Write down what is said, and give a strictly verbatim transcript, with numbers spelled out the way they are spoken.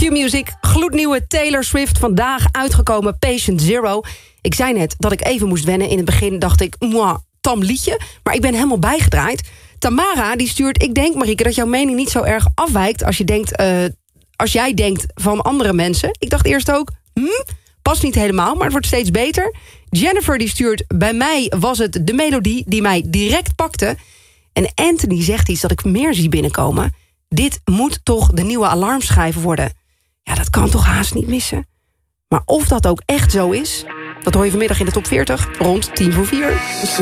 Q-Music, gloednieuwe Taylor Swift, vandaag uitgekomen Patient Zero. Ik zei net dat ik even moest wennen. In het begin dacht ik, moi, tam liedje. Maar ik ben helemaal bijgedraaid. Tamara die stuurt, ik denk Marieke dat jouw mening niet zo erg afwijkt... als, je denkt, uh, als jij denkt van andere mensen. Ik dacht eerst ook, hm, past niet helemaal, maar het wordt steeds beter. Jennifer die stuurt, bij mij was het de melodie die mij direct pakte. En Anthony zegt iets dat ik meer zie binnenkomen. Dit moet toch de nieuwe alarmschijf worden. Ja, dat kan toch haast niet missen. Maar of dat ook echt zo is, dat hoor je vanmiddag in de top veertig rond tien voor vier.